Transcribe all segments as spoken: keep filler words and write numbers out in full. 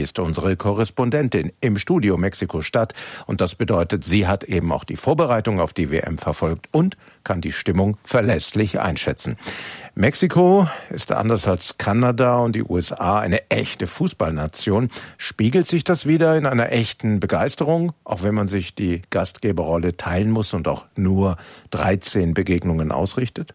ist unsere Korrespondentin im Studio Mexiko-Stadt. Und das bedeutet, sie hat eben auch die Vorbereitung auf die W M verfolgt und kann die Stimmung verlässlich einschätzen. Mexiko ist anders als Kanada und die U S A eine echte Fußballnation. Spiegelt sich das wieder in einer echten Begeisterung, auch wenn man sich die Gastgeberrolle teilen muss und auch nur dreizehn Begegnungen ausrichtet?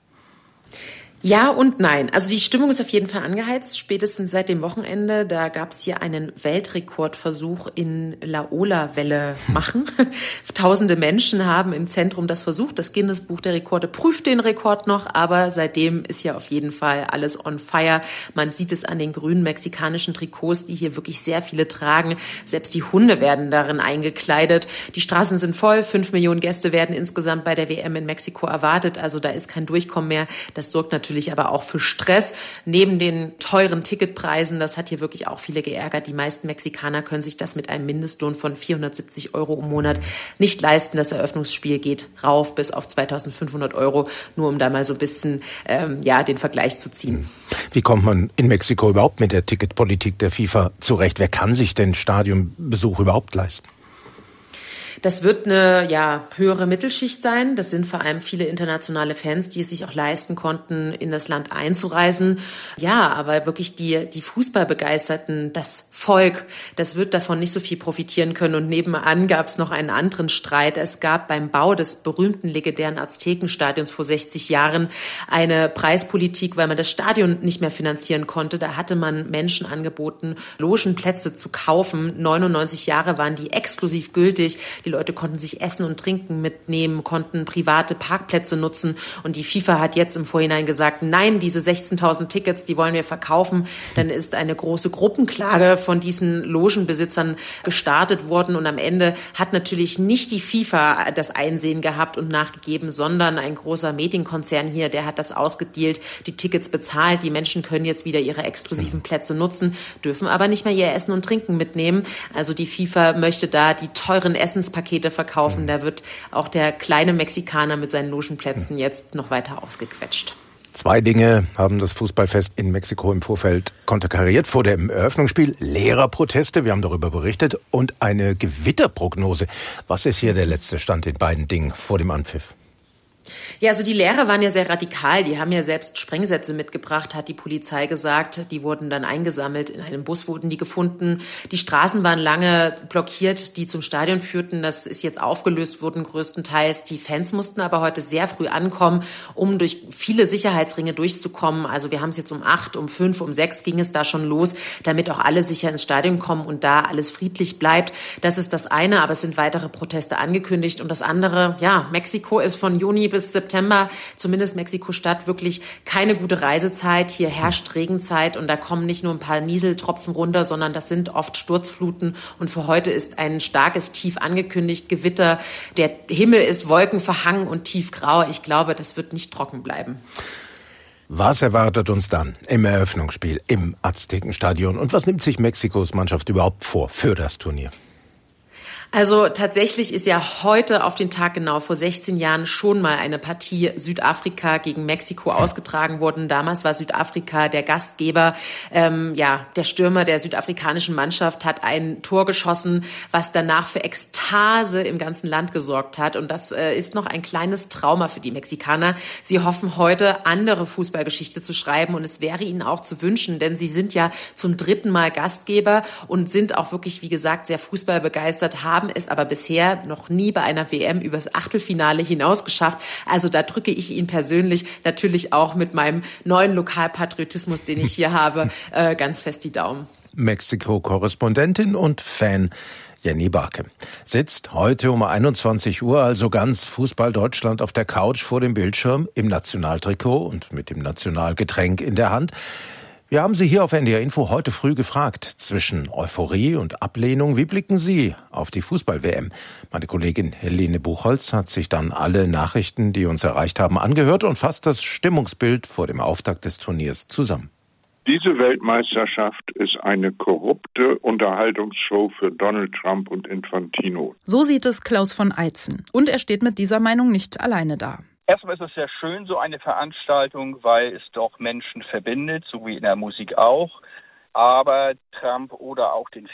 Ja und nein. Also die Stimmung ist auf jeden Fall angeheizt, spätestens seit dem Wochenende. Da gab es hier einen Weltrekordversuch in Laola-Welle machen. Hm. Tausende Menschen haben im Zentrum das versucht. Das Guinness-Buch der Rekorde prüft den Rekord noch, aber seitdem ist ja auf jeden Fall alles on fire. Man sieht es an den grünen mexikanischen Trikots, die hier wirklich sehr viele tragen. Selbst die Hunde werden darin eingekleidet. Die Straßen sind voll. Fünf Millionen Gäste werden insgesamt bei der W M in Mexiko erwartet. Also da ist kein Durchkommen mehr. Das sorgt natürlich aber auch für Stress. Neben den teuren Ticketpreisen, das hat hier wirklich auch viele geärgert. Die meisten Mexikaner können sich das mit einem Mindestlohn von vierhundertsiebzig Euro im Monat nicht leisten. Das Eröffnungsspiel geht rauf bis auf zweitausendfünfhundert Euro, nur um da mal so ein bisschen ähm, ja, den Vergleich zu ziehen. Wie kommt man in Mexiko überhaupt mit der Ticketpolitik der FIFA zurecht? Wer kann sich den Stadionbesuch überhaupt leisten? Das wird eine ja, höhere Mittelschicht sein. Das sind vor allem viele internationale Fans, die es sich auch leisten konnten, in das Land einzureisen. Ja, aber wirklich die, die Fußballbegeisterten, das Volk, das wird davon nicht so viel profitieren können. Und nebenan gab es noch einen anderen Streit. Es gab beim Bau des berühmten legendären Aztekenstadions vor sechzig Jahren eine Preispolitik, weil man das Stadion nicht mehr finanzieren konnte. Da hatte man Menschen angeboten, Logenplätze zu kaufen. neunundneunzig Jahre waren die exklusiv gültig. Die Leute konnten sich Essen und Trinken mitnehmen, konnten private Parkplätze nutzen. Und die FIFA hat jetzt im Vorhinein gesagt, nein, diese sechzehntausend Tickets, die wollen wir verkaufen. Dann ist eine große Gruppenklage von diesen Logenbesitzern gestartet worden. Und am Ende hat natürlich nicht die FIFA das Einsehen gehabt und nachgegeben, sondern ein großer Medienkonzern hier, der hat das ausgedealt, die Tickets bezahlt. Die Menschen können jetzt wieder ihre exklusiven Plätze nutzen, dürfen aber nicht mehr ihr Essen und Trinken mitnehmen. Also die FIFA möchte da die teuren Essenspakete verkaufen. Da wird auch der kleine Mexikaner mit seinen Logenplätzen jetzt noch weiter ausgequetscht. Zwei Dinge haben das Fußballfest in Mexiko im Vorfeld konterkariert. Vor dem Eröffnungsspiel Lehrerproteste, wir haben darüber berichtet, und eine Gewitterprognose. Was ist hier der letzte Stand in beiden Dingen vor dem Anpfiff? Ja, also die Lehrer waren ja sehr radikal. Die haben ja selbst Sprengsätze mitgebracht, hat die Polizei gesagt. Die wurden dann eingesammelt. In einem Bus wurden die gefunden. Die Straßen waren lange blockiert, die zum Stadion führten. Das ist jetzt aufgelöst worden größtenteils. Die Fans mussten aber heute sehr früh ankommen, um durch viele Sicherheitsringe durchzukommen. Also wir haben es jetzt um acht, um fünf, um sechs ging es da schon los, damit auch alle sicher ins Stadion kommen und da alles friedlich bleibt. Das ist das eine, aber es sind weitere Proteste angekündigt. Und das andere, ja, Mexiko ist von Juni bis September, zumindest Mexiko-Stadt, wirklich keine gute Reisezeit. Hier herrscht Regenzeit und da kommen nicht nur ein paar Nieseltropfen runter, sondern das sind oft Sturzfluten. Und für heute ist ein starkes Tief angekündigt, Gewitter. Der Himmel ist wolkenverhangen und tiefgrau. Ich glaube, das wird nicht trocken bleiben. Was erwartet uns dann im Eröffnungsspiel im Aztekenstadion? Und was nimmt sich Mexikos Mannschaft überhaupt vor für das Turnier? Also tatsächlich ist ja heute auf den Tag genau vor sechzehn Jahren schon mal eine Partie Südafrika gegen Mexiko ausgetragen worden. Damals war Südafrika der Gastgeber. Ähm, ja, der Stürmer der südafrikanischen Mannschaft hat ein Tor geschossen, was danach für Ekstase im ganzen Land gesorgt hat. Und das äh, ist noch ein kleines Trauma für die Mexikaner. Sie hoffen heute, andere Fußballgeschichte zu schreiben. Und es wäre ihnen auch zu wünschen, denn sie sind ja zum dritten Mal Gastgeber und sind auch wirklich, wie gesagt, sehr fußballbegeistert, haben es aber bisher noch nie bei einer W M übers Achtelfinale hinaus geschafft. Also da drücke ich Ihnen persönlich natürlich auch mit meinem neuen Lokalpatriotismus, den ich hier habe, äh, ganz fest die Daumen. Mexiko-Korrespondentin und Fan Jenny Barke sitzt heute um einundzwanzig Uhr, also ganz Fußball Deutschland, auf der Couch vor dem Bildschirm im Nationaltrikot und mit dem Nationalgetränk in der Hand. Wir haben Sie hier auf N D R Info heute früh gefragt, zwischen Euphorie und Ablehnung, wie blicken Sie auf die Fußball-W M? Meine Kollegin Helene Buchholz hat sich dann alle Nachrichten, die uns erreicht haben, angehört und fasst das Stimmungsbild vor dem Auftakt des Turniers zusammen. Diese Weltmeisterschaft ist eine korrupte Unterhaltungsshow für Donald Trump und Infantino. So sieht es Klaus von Eitzen. Und er steht mit dieser Meinung nicht alleine da. Erstmal ist es sehr schön, so eine Veranstaltung, weil es doch Menschen verbindet, so wie in der Musik auch. Aber Trump oder auch den